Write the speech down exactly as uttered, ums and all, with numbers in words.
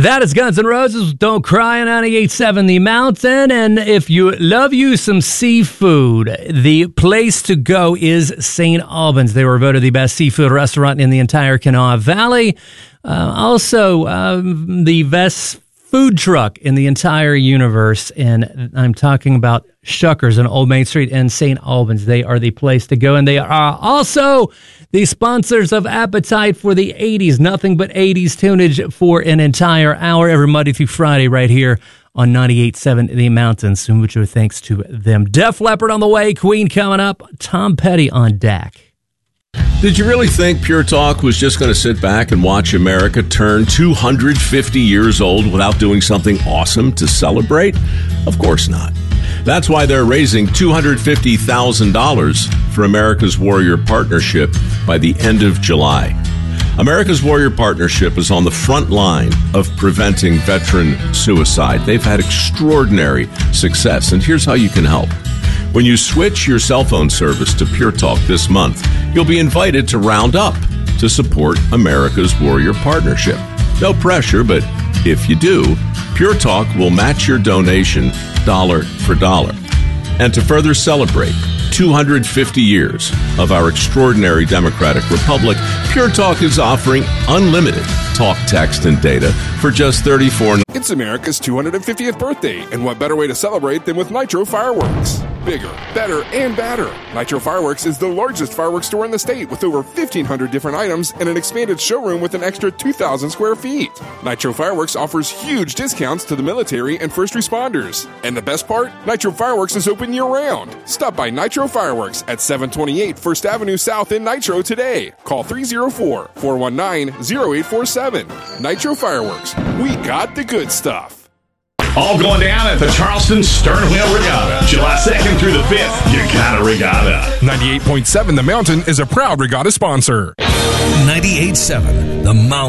That is Guns N' Roses, Don't Cry on ninety-eight point seven The Mountain. And if you love you some seafood, the place to go is Saint Albans. They were voted the best seafood restaurant in the entire Kanawha Valley. Uh, also, um, the best food truck in the entire universe. And I'm talking about Shuckers on Old Main Street in Saint Albans. They are the place to go. And they are also the sponsors of Appetite for the eighties. Nothing but eighties tunage for an entire hour every Monday through Friday right here on ninety-eight point seven The Mountain. So much thanks to them. Def Leppard on the way. Queen coming up. Tom Petty on D A C. Did you really think Pure Talk was just going to sit back and watch America turn two hundred fifty years old without doing something awesome to celebrate? Of course not. That's why they're raising two hundred fifty thousand dollars for America's Warrior Partnership by the end of July. America's Warrior Partnership is on the front line of preventing veteran suicide. They've had extraordinary success, and here's how you can help. When you switch your cell phone service to Pure Talk this month, you'll be invited to round up to support America's Warrior Partnership. No pressure, but if you do, Pure Talk will match your donation dollar for dollar. And to further celebrate two hundred fifty years of our extraordinary democratic republic, Pure Talk is offering unlimited talk, text, and data for just thirty-four dollars. It's America's two hundred fiftieth birthday, and what better way to celebrate than with Nitro Fireworks? Bigger, better, and badder. Nitro Fireworks is the largest fireworks store in the state with over fifteen hundred different items and an expanded showroom with an extra two thousand square feet. Nitro Fireworks offers huge discounts to the military and first responders. And the best part? Nitro Fireworks is open year-round. Stop by Nitro Fireworks at seven twenty-eight First Avenue South in Nitro today. Call three oh four, four one nine, oh eight four seven. Nitro Fireworks. We got the good stuff. All going down at the Charleston Sternwheel Regatta. July second through the fifth. You got a regatta. ninety-eight point seven The Mountain is a proud regatta sponsor. ninety-eight point seven The Mountain.